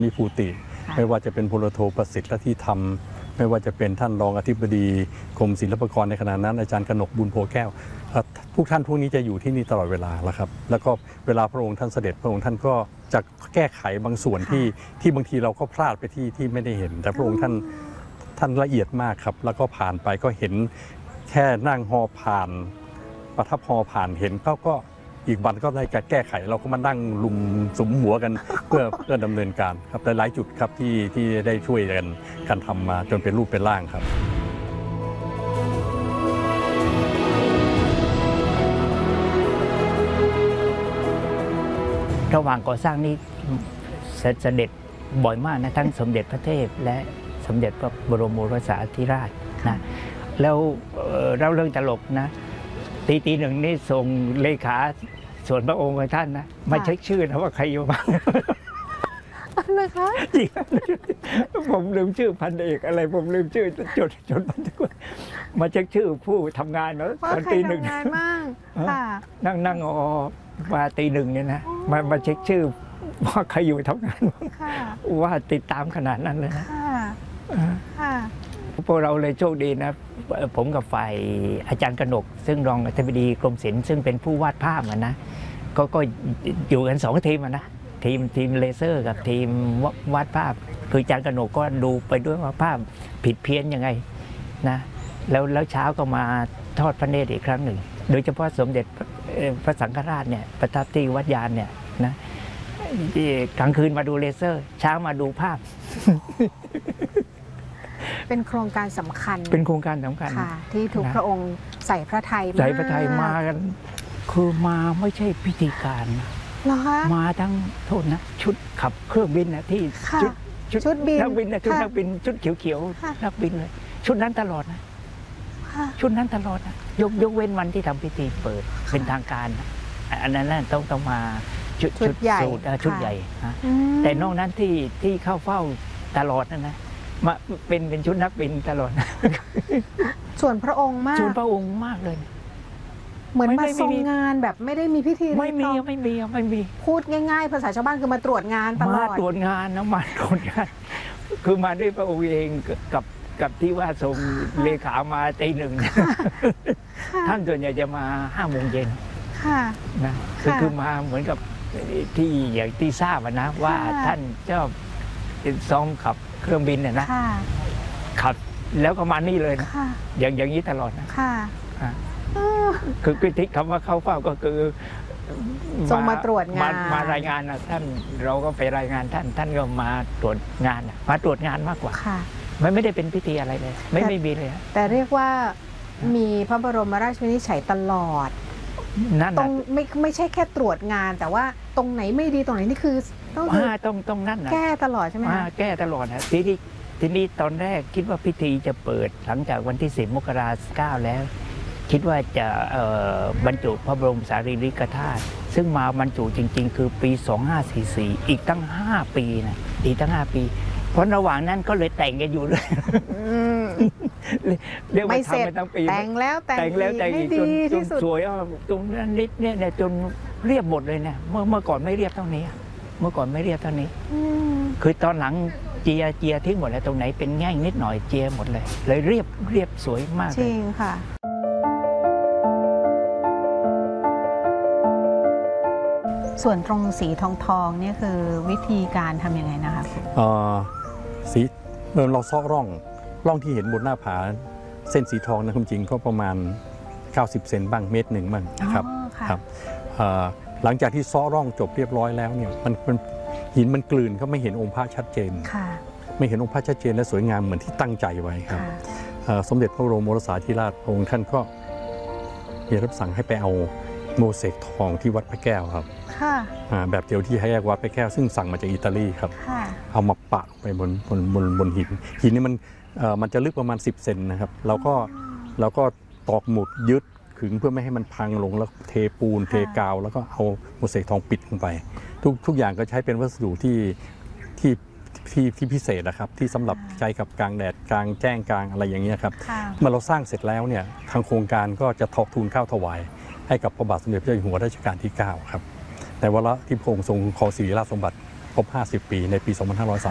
มีภูติไม่ว่าจะเป็นพลโทประสิทธิ์และที่ทำไม่ว่าจะเป็นท่านรองอธิบดีกรมศิลปากรในขณะนั้นอาจารย์กนกบุญโพแก้วทุกท่านพวกนี้จะอยู่ที่นี่ตลอดเวลาแล้วครับแล้วก็เวลาพระองค์ท่านเสด็จพระองค์ท่านก็จะแก้ไขบางส่วนที่บางทีเราก็พลาดไปที่ไม่ได้เห็นแต่พระองค์ท่านละเอียดมากครับแล้วก็ผ่านไปก็เห็นแค่นั่งฮอผ่านประทับฮอผ่านเห็นก็อีกวันก็ได้การแก้ไขเราก็มานั่งลุมสุมหัวกันเพื่อดำเนินการครับหลายจุดครับที่ได้ช่วยกันทำมาจนเป็นรูปเป็นร่างครับระหว่างก่อสร้างนี้เสด็จบ่อยมากนะทั้งสมเด็จพระเทพและสมเด็จพระบรมโอรสาธิราชนะแล้วเล่าเรื่องตลกนะตีหนึ่งนี่ส่งเลขาส่วนพระองค์ของท่านนะมาเช็คชื่อนะว่าใครอยู่บ้างอะไรคะจริงผมลืมชื่อพันเอกอะไรผมลืมชื่อจดบันทึกมาเช็คชื่อผู้ทำงานเนาะตอนตีหนึ่งนั่งมาตีหนึ่งเนี่ยนะมาเช็คชื่อว่าใครอยู่ทำงานว่าติดตามขนาดนั้นเลยนะพวกเราเลยโชคดีนะผมกับฝ่ายอาจารย์กนกซึ่งรองอธิบดีกรมศิลป์ซึ่งเป็นผู้วาดภาพนะก็อยู่กัน2 ทีมนะทีมเลเซอร์กับทีมวาดภาพคืออาจารย์กนกก็ดูไปด้วยว่าภาพผิดเพี้ยนยังไงนะแล้วเช้าก็มาทอดพระเนตรอีกครั้งหนึ่งโดยเฉพาะสมเด็จพระสังฆราชเนี่ยประทับที่วัดยานเนี่ยนะกลางคืนมาดูเลเซอร์เช้ามาดูภาพเป็นโครงการสำคัญเป็นโครงการสำคัญที่ทุกพระองค์ใส่พระไทยมากันคือมาไม่ใช่พิธีการมาทั้งโทษนะชุดขับเครื่องบินนะที่ชุดบินนักบินนะชุดนักบินชุดเขียวๆนักบินเลยชุดนั้นตลอดนะชุดนั้นตลอดนะยกเว้นวันที่ทำพิธีเปิดเป็นทางการอันนั้นต้องมาชุดใหญ่ชุดใหญ่แต่นอกนั้นที่เข้าเฝ้าตลอดนะมาเป็นชุดนักบินตลอดส่วนพระองค์มากส่วนพระองค์มากเลยเหมือนมาทรงงานแบบไม่ได้มีพิธีไม่มีพูดง่ายๆภาษาชาวบ้านคือมาตรวจงานตลอดมาตรวจงานนะมาตรวจงานคือมาด้วยพระองค์เองกับที่ว่าส่งเลขามาตีหนึ่งท่านส่วนใหญ่จะมา5 โมงเย็นนะคือมาเหมือนกับที่อย่างที่ทราบนะว่าท่านเจ้าซ้อมขับเครื่องบินเนี่ยนะขับแล้วก็มานี่เลยนะอย่างนี้ตลอดนะคือที่คำว่าเข้าเฝ้าก็คือส่งมาตรวจงานมารายงานนะท่านเราก็ไปรายงานท่านก็มาตรวจงานมาตรวจงานมากกว่าไม่ได้เป็นพิธีอะไรเลยไม่มีเลยแต่เรียกว่ามีพระบรมราชวินิจฉัยตลอดตรงไม่ใช่แค่ตรวจงานแต่ว่าตรงไหนไม่ดีตรงไหนนี่คือต้องนั่นแก้ตลอดใช่ไหมแก้ตลอดนะทีนี้ตอนแรกคิดว่าพิธีจะเปิดหลังจากวันที่10 มกราคม 9แล้วคิดว่าจะบรรจุพระบรมสารีริกธาตุซึ่งมาบรรจุจริงๆคือปี 2544อีกตั้ง5 ปีนะอีกตั้ง5 ปีเพราะระหว่างนั้นก็เลยแต่งกันอยู่เลยเรียกว่าทำมาตั้งปีแต่งแล้วอีกจนสวยตรงนั้นนิดเนี่ยจนเรียบหมดเลยเนี่ยเมื่อก่อนไม่เรียบเท่านี้คือตอนหลังเจียทิ้งหมดแล้วตรงไหนเป็นแง่งนิดหน่อยเจียหมดเลยเรียบสวยมากจริงค่ะส่วนตรงสีทองเนี่ยคือวิธีการทำยังไงนะคะสีเราซ้อร่องที่เห็นบนหน้าผาเส้นสีทองนะจริงๆก็ประมาณ90 เซนบ้าง1 เมตรบ้างนะครับหลังจากที่ซ้อร่องจบเรียบร้อยแล้วเนี่ยมันหินมันกลืนก็ไม่เห็นองค์พระชัดเจนไม่เห็นองค์พระชัดเจนและสวยงามเหมือนที่ตั้งใจไว้ครับสมเด็จพระบรมโอรสาธิราชพระองค์ท่านก็มีรับสั่งให้ไปเอาโมเสกทองที่วัดพระแก้วครับแบบเดียวที่ให้แยกวัดพระแก้วซึ่งสั่งมาจากอิตาลีครับเอามาปะไปบนหินนี่มันจะลึกประมาณ10 เซนนะครับเราก็ตอกหมุดยึดขึงเพื่อไม่ให้มันพังลงแล้วเทปูนเทกาวแล้วก็เอาโมเสกทองปิดลงไปทุกอย่างก็ใช้เป็นวัสดุที่พิเศษนะครับที่สำหรับใช้กับกลางแดดกลางแจ้งกลางอะไรอย่างเงี้ยครับเมื่อเราสร้างเสร็จแล้วเนี่ยทางโครงการก็จะทูลเกล้าถวายให้กับพระบาทสมเด็จพระเจ้าอยู่หัวรัชกาลที่9ครับแต่ว่าที่พระองค์ทรงขอศิริราชสมบัติครบ 50 ปีในปี 2530